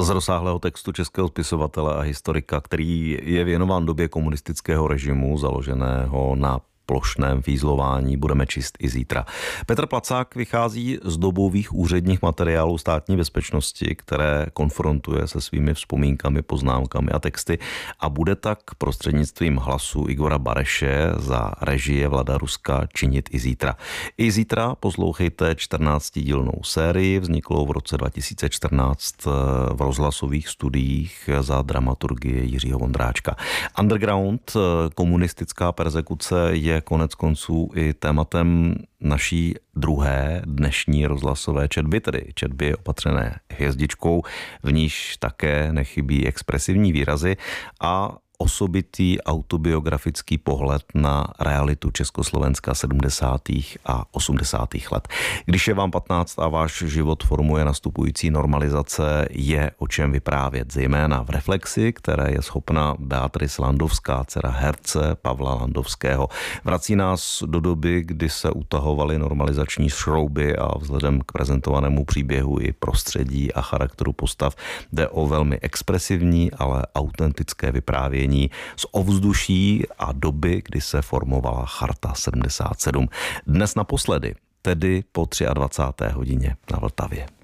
z rozsáhlého textu českého spisovatele a historika, který je věnován době komunistického režimu, založeného na plošném fízlování, budeme číst i zítra. Petr Placák vychází z dobových úředních materiálů Státní bezpečnosti, které konfrontuje se svými vzpomínkami, poznámkami a texty a bude tak prostřednictvím hlasu Igora Bareše za režie Vlada Ruska činit i zítra. I zítra poslouchejte 14dílnou sérii, vzniklou v roce 2014 v rozhlasových studiích za dramaturgie Jiřího Vondráčka. Underground, komunistická perzekuce je konec konců i tématem naší druhé dnešní rozhlasové četby, tedy četby opatřené hvězdičkou, v níž také nechybí expresivní výrazy a osobitý autobiografický pohled na realitu Československa 70. a 80. let. Když je vám 15 a váš život formuje nastupující normalizace, je o čem vyprávět, zejména v reflexi, které je schopna Beatrice Landovská, dcera herce Pavla Landovského. Vrací nás do doby, kdy se utahovaly normalizační šrouby a vzhledem k prezentovanému příběhu i prostředí a charakteru postav jde o velmi expresivní, ale autentické vyprávění z ovzduší a doby, kdy se formovala Charta 77. Dnes naposledy, tedy po 23. hodině na Vltavě.